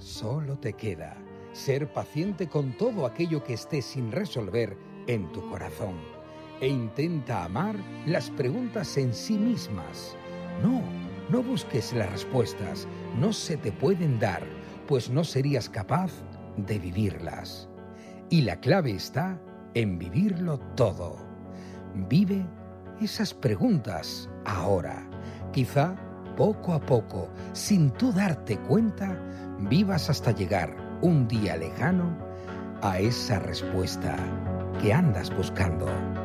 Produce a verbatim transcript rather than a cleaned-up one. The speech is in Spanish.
Solo te queda ser paciente con todo aquello que esté sin resolver en tu corazón e intenta amar las preguntas en sí mismas. No, no busques las respuestas, no se te pueden dar, pues no serías capaz de vivirlas. Y la clave está en vivirlo todo. Vive esas preguntas ahora. Quizá poco a poco, sin tú darte cuenta, vivas hasta llegar un día lejano a esa respuesta que andas buscando.